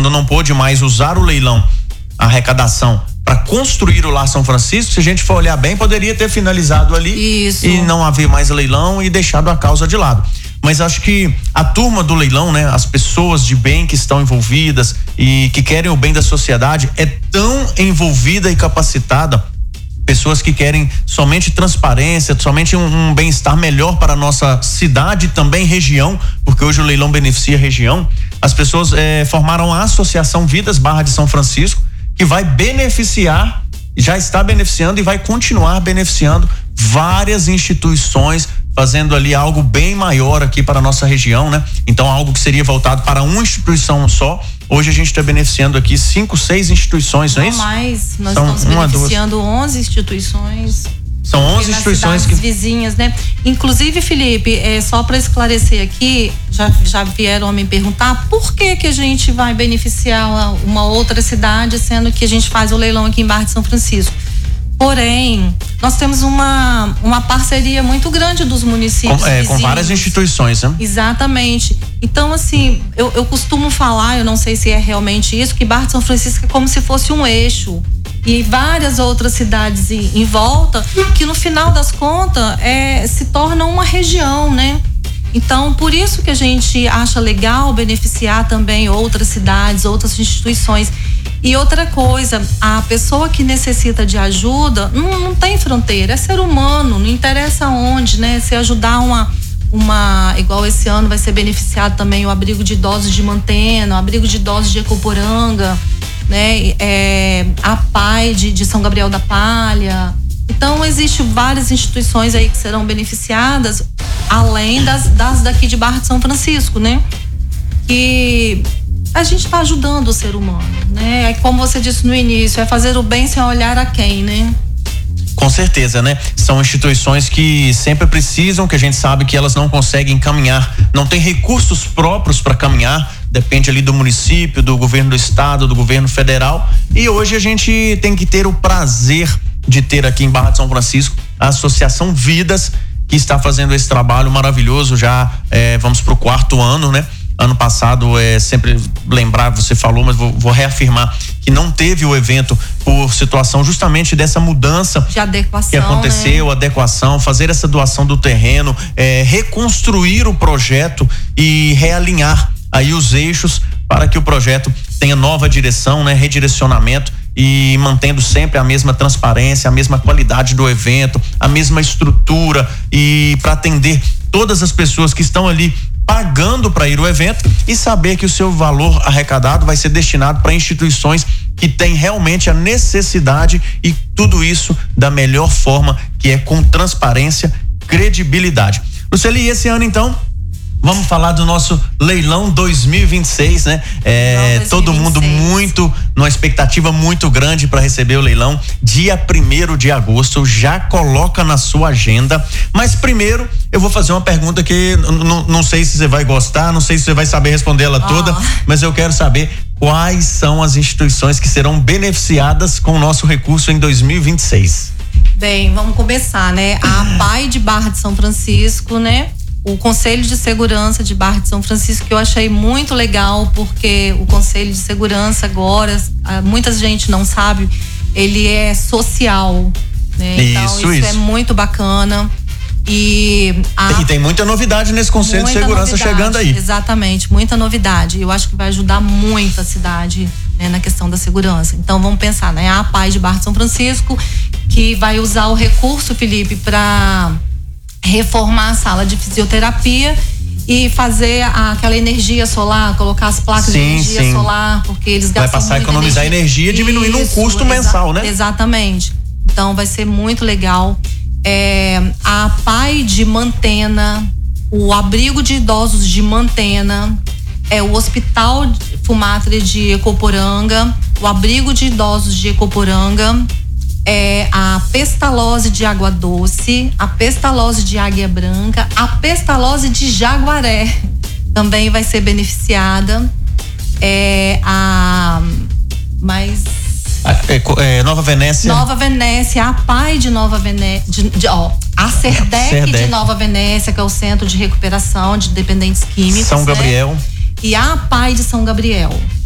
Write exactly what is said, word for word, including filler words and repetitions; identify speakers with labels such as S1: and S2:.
S1: quando não pôde mais usar o leilão, a arrecadação, para construir o Lar São Francisco, se a gente for olhar bem, poderia ter finalizado ali. Isso. E não haver mais leilão e deixado a causa de lado. Mas acho que a turma do leilão, né, as pessoas de bem que estão envolvidas e que querem o bem da sociedade, é tão envolvida e capacitada, pessoas que querem somente transparência, somente um, um bem-estar melhor para a nossa cidade e também região, porque hoje o leilão beneficia a região. As pessoas eh, formaram a Associação Vidas Barra de São Francisco, que vai beneficiar, já está beneficiando e vai continuar beneficiando várias instituições, fazendo ali algo bem maior aqui para a nossa região, né? Então, algo que seria voltado para uma instituição só, hoje a gente está beneficiando aqui cinco, seis instituições, não é isso?
S2: Não mais, nós
S1: São
S2: estamos beneficiando onze instituições.
S1: São onze instituições que
S2: vizinhas, né? Inclusive, Felipe, é só para esclarecer aqui, já já vieram a me perguntar por que que a gente vai beneficiar uma, uma outra cidade, sendo que a gente faz o leilão aqui em Barra de São Francisco. Porém, nós temos uma uma parceria muito grande dos municípios
S1: com, é, com várias instituições, né?
S2: Exatamente. Então, assim, eu, eu costumo falar, eu não sei se é realmente isso, que Barra de São Francisco é como se fosse um eixo. E várias outras cidades em, em volta, que no final das contas é, se tornam uma região, né? Então, por isso que a gente acha legal beneficiar também outras cidades, outras instituições. E outra coisa, a pessoa que necessita de ajuda não, não tem fronteira, é ser humano, não interessa onde, né? Se ajudar uma, uma, igual esse ano vai ser beneficiado também o abrigo de idosos de Mantena, o abrigo de idosos de Ecoporanga, né? É, a P A I de, de São Gabriel da Palha. Então, existem várias instituições aí que serão beneficiadas, além das, das daqui de Barra de São Francisco, né? Que a gente está ajudando o ser humano, né? Como você disse no início, é fazer o bem sem olhar a quem, né?
S1: Com certeza, né? São instituições que sempre precisam, que a gente sabe que elas não conseguem caminhar, não tem recursos próprios para caminhar, depende ali do município, do governo do estado, do governo federal, e hoje a gente tem que ter o prazer de ter aqui em Barra de São Francisco a Associação Vidas, que está fazendo esse trabalho maravilhoso, já é, vamos pro quarto ano, né? Ano passado, é sempre lembrar, você falou, mas vou, vou reafirmar que não teve o evento por situação justamente dessa mudança
S2: de adequação,
S1: que aconteceu,
S2: né?
S1: Adequação, fazer essa doação do terreno, é, reconstruir o projeto e realinhar aí os eixos para que o projeto tenha nova direção, né? Redirecionamento e mantendo sempre a mesma transparência, a mesma qualidade do evento, a mesma estrutura e para atender todas as pessoas que estão ali pagando para ir ao evento e saber que o seu valor arrecadado vai ser destinado para instituições que têm realmente a necessidade e tudo isso da melhor forma, que é com transparência, credibilidade. Luceli, esse ano então vamos falar do nosso leilão dois mil e vinte e seis, né? É, todo mundo muito, numa expectativa muito grande para receber o leilão, dia primeiro de agosto, já coloca na sua agenda. Mas primeiro, eu vou fazer uma pergunta que não sei se você vai gostar, não sei se você vai saber responder ela toda, oh. mas eu quero saber quais são as instituições que serão beneficiadas com o nosso recurso em dois mil e vinte e seis.
S2: Bem, vamos começar, né? A P A I de Barra de São Francisco, né? O Conselho de Segurança de Barra de São Francisco, que eu achei muito legal, porque o Conselho de Segurança agora, muita gente não sabe, ele é social, né? Então isso, isso, isso. é muito bacana. E, a,
S1: e tem muita novidade nesse Conselho de Segurança novidade, chegando aí.
S2: Exatamente, muita novidade. Eu acho que vai ajudar muito a cidade, né, na questão da segurança. Então vamos pensar, né? A P A I de Barra de São Francisco, que vai usar o recurso, Felipe, para reformar a sala de fisioterapia e fazer a, aquela energia solar, colocar as placas sim, de energia sim. solar, porque eles gastam
S1: vai passar a economizar energia, energia diminuindo o custo mensal, né?
S2: Exatamente. Então vai ser muito legal. É, a P A I de Mantena, o abrigo de idosos de Mantena, é o Hospital Fumatre de Ecoporanga, o abrigo de idosos de Ecoporanga, é a Pestalozzi de Água Doce, a Pestalozzi de Águia Branca, a Pestalozzi de Jaguaré também vai ser beneficiada. É a mais
S1: é, é, Nova Venécia.
S2: Nova Venécia, a P A I de Nova Venécia, de, de, ó, a Serdec, Serdec de Nova Venécia, que é o Centro de Recuperação de Dependentes Químicos.
S1: São Gabriel.
S2: Né? E a P A I de São Gabriel.